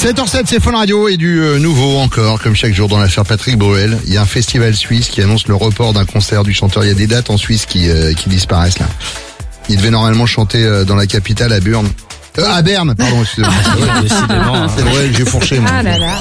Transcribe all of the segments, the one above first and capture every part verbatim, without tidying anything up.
sept heures zéro sept, c'est Fun Radio et du euh, nouveau encore, comme chaque jour dans l'affaire Patrick Bruel. Il y a un festival suisse qui annonce le report d'un concert du chanteur. Il y a des dates en Suisse qui, euh, qui disparaissent là. Il devait normalement chanter euh, dans la capitale à Berne. Euh, à Berne, pardon, excusez-moi. Ouais, décidément. Hein. C'est vrai que j'ai fourché, moi. Ah là là.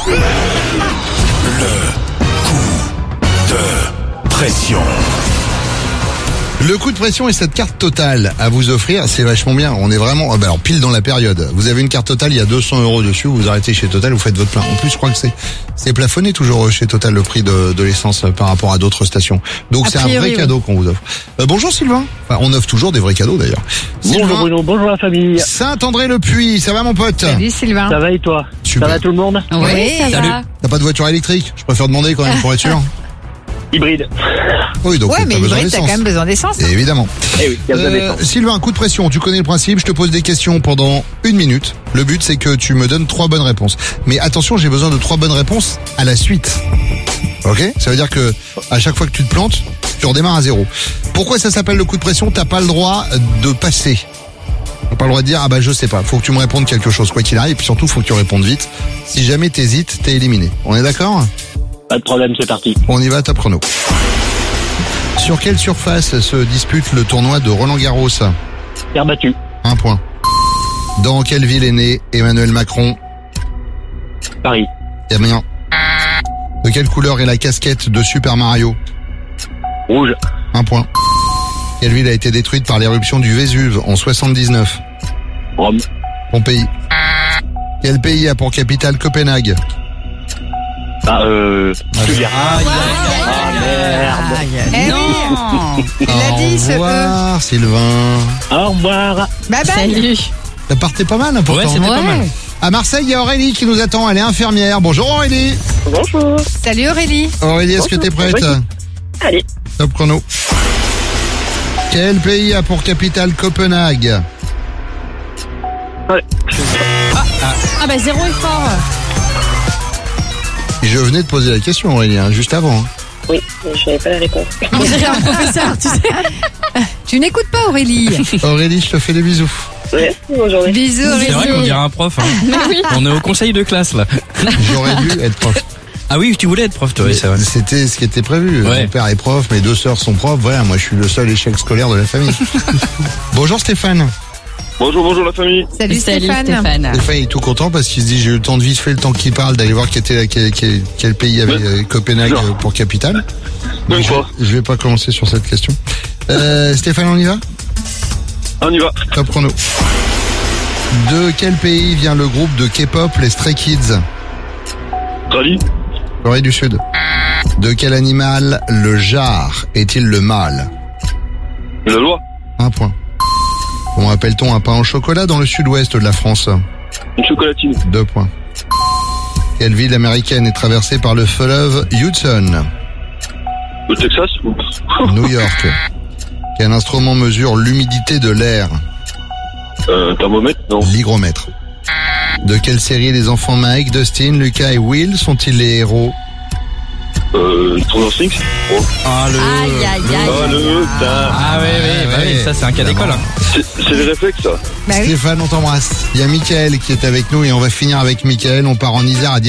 Le coup de pression. Le coup de pression et cette carte totale à vous offrir, c'est vachement bien. On est vraiment, ah bah alors pile dans la période. Vous avez une carte totale, il y a deux cents euros dessus. Vous arrêtez chez Total, vous faites votre plein. En plus, je crois que c'est c'est plafonné toujours chez Total le prix de, de l'essence par rapport à d'autres stations. Donc A c'est priori, un vrai oui. cadeau qu'on vous offre. Euh, bonjour Sylvain. Enfin, on offre toujours des vrais cadeaux d'ailleurs. Bonjour Sylvain, Bruno, bonjour la famille. Saint-André-le-Puy, ça va mon pote? Salut Sylvain. Ça va et toi? Super. Ça va tout le monde? Oui, ça Salut. va. T'as pas de voiture électrique? Je préfère demander quand même pour être sûr. Hybride. Oui, donc Ouais, t'as mais besoin hybride, t'as d'essence. quand même besoin d'essence. hein. Évidemment. Eh oui, il y a besoin Euh, d'essence. Sylvain, coup de pression, tu connais le principe, je te pose des questions pendant une minute. Le but c'est que tu me donnes trois bonnes réponses. Mais attention, j'ai besoin de trois bonnes réponses à la suite. Ok? Ça veut dire que à chaque fois que tu te plantes, tu redémarres à zéro. Pourquoi ça s'appelle le coup de pression? T'as pas le droit de passer. T'as pas le droit de dire, ah bah je sais pas, faut que tu me répondes quelque chose quoi qu'il arrive, et puis surtout faut que tu répondes vite. Si jamais t'hésites, t'es éliminé. On est d'accord? Pas de problème, c'est parti. On y va, top chrono. Sur quelle surface se dispute le tournoi de Roland-Garros? Terre battue. Un point. Dans quelle ville est né Emmanuel Macron? Paris. Eh bien. De quelle couleur est la casquette de Super Mario? Rouge. Un point. Quelle ville a été détruite par l'éruption du Vésuve en soixante-dix-neuf? Rome. Pompéi. Quel pays a pour capitale Copenhague? Ah, euh... Stuttgart. Aïe, Ah, merde. Eh oui. Il a dit ce Au E. revoir, Sylvain. Au revoir. Bye bye. Salut. Ça partait pas mal, hein, pourtant. Ouais, c'était pas mal. À Marseille, il y a Aurélie qui nous attend. Elle est infirmière. Bonjour Aurélie. Bonjour. Salut Aurélie. Aurélie, est-ce que t'es prête? Oui. Allez. Top chrono. Quel pays a pour capitale Copenhague? Ah bah zéro effort. Je venais de poser la question, Aurélie, hein, juste avant. hein. Oui, mais je n'avais pas la réponse. On dirait un professeur, tu sais. Tu n'écoutes pas Aurélie. Aurélie, je te fais des bisous. Merci, bonne journée. Bisous C'est vrai qu'on Aurélie. dirait un prof. Hein. On est au conseil de classe là. J'aurais dû être prof. Ah oui, tu voulais être prof, toi, oui, c'est vrai. C'était ce qui était prévu. Ouais. Mon père est prof, mes deux sœurs sont profs. Voilà, moi je suis le seul échec scolaire de la famille. Bonjour Stéphane. Bonjour, bonjour la famille. Salut Stéphane. Stéphane. Stéphane il est tout content parce qu'il se dit j'ai eu le temps de vite fait le temps qu'il parle d'aller voir quel, était, quel, quel, quel pays avait euh, Copenhague Non. euh, pour capitale. Donc je, quoi je vais pas commencer sur cette question. Euh, Stéphane, on y va? On y va. Top chrono. De quel pays vient le groupe de K-pop les Stray Kids? Rallye. Corée du Sud. De quel animal le jar est-il le mâle? La loi. Un point. Comment appelle-t-on un pain au chocolat dans le sud-ouest de la France? Une chocolatine. Deux points. Quelle ville américaine est traversée par le fleuve Hudson? Le Texas. Oups. New York. Quel instrument mesure l'humidité de l'air? Euh, thermomètre, non. L'hygromètre. De quelle série les enfants Mike, Dustin, Lucas et Will sont-ils les héros? Euh, Stranger Things. Oh. Ah, le... Aïe aïe aïe. Ah, le putain. Ah oui, oui, bah Ouais, oui, ça c'est un cas d'école. Hein. C'est c'est les réflexes, ça. Bah oui. Stéphane, on t'embrasse. Il y a Mickaël qui est avec nous et on va finir avec Mickaël. On part en Isère à